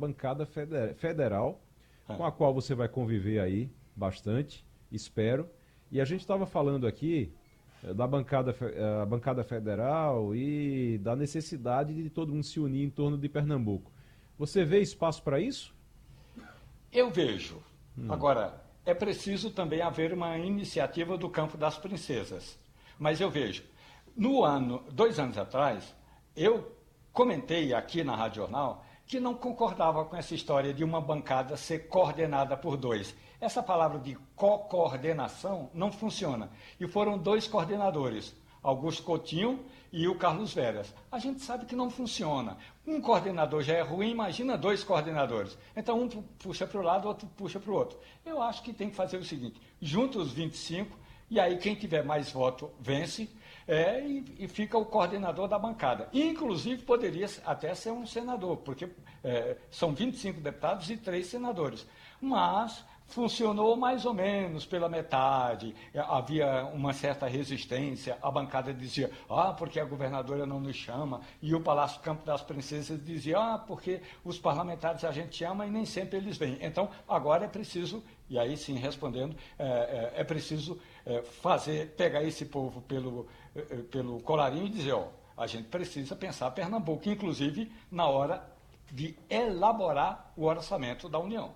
bancada federal, com a qual você vai conviver aí bastante, espero. E a gente estava falando aqui da bancada federal e da necessidade de todo mundo se unir em torno de Pernambuco. Você vê espaço para isso? Eu vejo. Agora, é preciso também haver uma iniciativa do campo das princesas. Mas eu vejo. 2 anos atrás, eu comentei aqui na Rádio Jornal que não concordava com essa história de uma bancada ser coordenada por 2. Essa palavra de co-coordenação não funciona. E foram 2 coordenadores, Augusto Coutinho e o Carlos Veras. A gente sabe que não funciona. Um coordenador já é ruim, imagina 2 coordenadores. Então um puxa para o lado, outro puxa para o outro. Eu acho que tem que fazer o seguinte, junta os 25, e aí quem tiver mais voto vence, e fica o coordenador da bancada. Inclusive poderia até ser um senador, porque são 25 deputados e 3 senadores. Mas funcionou mais ou menos pela metade, havia uma certa resistência, a bancada dizia, porque a governadora não nos chama, e o Palácio Campo das Princesas dizia, porque os parlamentares a gente chama e nem sempre eles vêm. Então, agora é preciso, e aí sim respondendo, é preciso pegar esse povo pelo colarinho e dizer, a gente precisa pensar Pernambuco, inclusive na hora de elaborar o orçamento da União.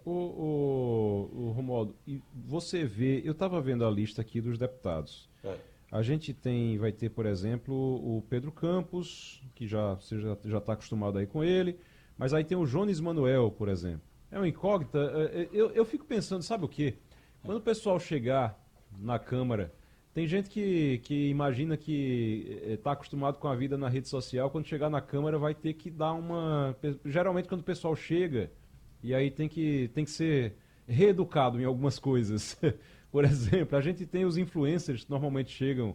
O Romualdo, você vê, eu estava vendo a lista aqui dos deputados. A gente vai ter, por exemplo, o Pedro Campos, que você já está acostumado aí com ele, mas aí tem o Jones Manuel, por exemplo. É uma incógnita. Eu fico pensando, sabe o quê? Quando o pessoal chegar na Câmara, tem gente que imagina que está acostumado com a vida na rede social, quando chegar na Câmara vai ter que dar uma... Geralmente quando o pessoal chega, e aí tem que ser reeducado em algumas coisas. Por exemplo, a gente tem os influencers que normalmente chegam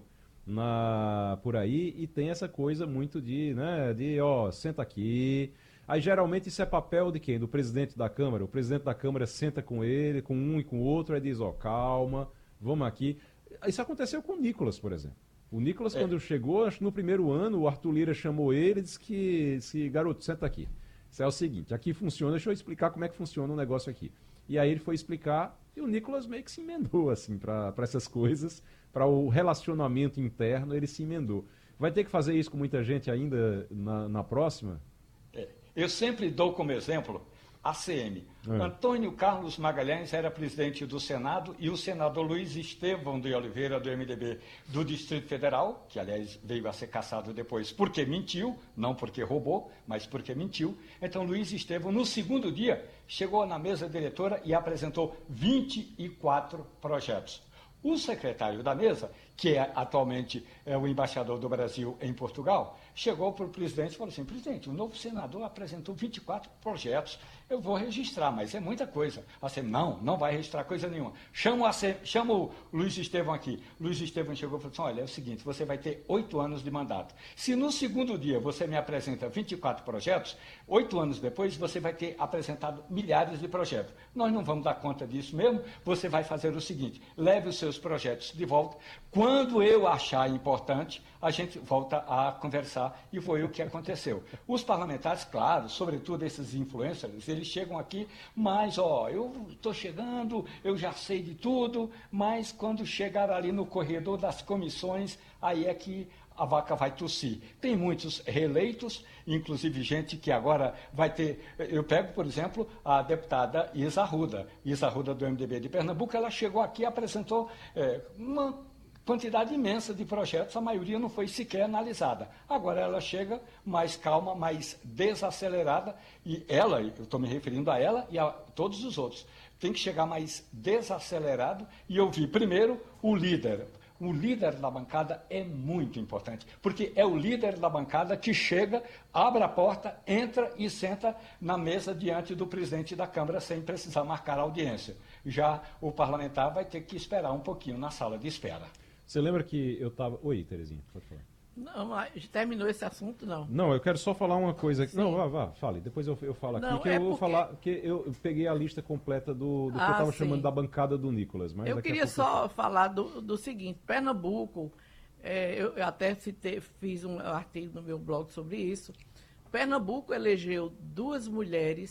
por aí e tem essa coisa muito senta aqui. Aí geralmente isso é papel de quem? Do presidente da Câmara. O presidente da Câmara senta com ele, com um e com o outro, aí diz, calma, vamos aqui. Isso aconteceu com o Nicolas, por exemplo. O Nicolas, quando chegou, acho que no primeiro ano, o Arthur Lira chamou ele e disse garoto, senta aqui. Isso é o seguinte, aqui funciona, deixa eu explicar como é que funciona o negócio aqui. E aí ele foi explicar e o Nicolas meio que se emendou, assim, para essas coisas, para o relacionamento interno, ele se emendou. Vai ter que fazer isso com muita gente ainda na próxima? Eu sempre dou como exemplo a ACM. Antônio Carlos Magalhães era presidente do Senado e o senador Luiz Estevão de Oliveira, do MDB do Distrito Federal, que aliás veio a ser cassado depois porque mentiu, não porque roubou, mas porque mentiu. Então Luiz Estevão, no segundo dia, chegou na mesa diretora e apresentou 24 projetos. O secretário da mesa, que atualmente é o embaixador do Brasil em Portugal, chegou para o presidente e falou assim, presidente, o novo senador apresentou 24 projetos, eu vou registrar, mas é muita coisa. Assim, não vai registrar coisa nenhuma. Chama o Luiz Estevão aqui. Luiz Estevão chegou e falou assim, olha, é o seguinte, você vai ter 8 anos de mandato. Se no segundo dia você me apresenta 24 projetos, 8 anos depois você vai ter apresentado milhares de projetos. Nós não vamos dar conta disso mesmo, você vai fazer o seguinte, leve os seus projetos de volta, quando eu achar importante, a gente volta a conversar, e foi o que aconteceu. Os parlamentares, claro, sobretudo esses influencers, eles chegam aqui, mas, eu estou chegando, eu já sei de tudo, mas quando chegar ali no corredor das comissões, aí é que a vaca vai tossir. Tem muitos reeleitos, inclusive gente que agora vai ter... Eu pego, por exemplo, a deputada Isa Arruda do MDB de Pernambuco, ela chegou aqui e apresentou uma quantidade imensa de projetos, a maioria não foi sequer analisada. Agora ela chega mais calma, mais desacelerada, e ela, eu estou me referindo a ela e a todos os outros, tem que chegar mais desacelerado e ouvir primeiro o líder. O líder da bancada é muito importante, porque é o líder da bancada que chega, abre a porta, entra e senta na mesa diante do presidente da Câmara sem precisar marcar a audiência. Já o parlamentar vai ter que esperar um pouquinho na sala de espera. Você lembra que eu estava... Oi, Terezinha, pode falar. Não, mas terminou esse assunto, não. Não, eu quero só falar uma coisa aqui. Sim. Não, vá, fale. Depois eu falo aqui, que eu vou falar, que eu peguei a lista completa do que eu estava chamando da bancada do Nicolas. Mas eu queria só falar do seguinte, Pernambuco, eu até fiz um artigo no meu blog sobre isso. Pernambuco elegeu 2 mulheres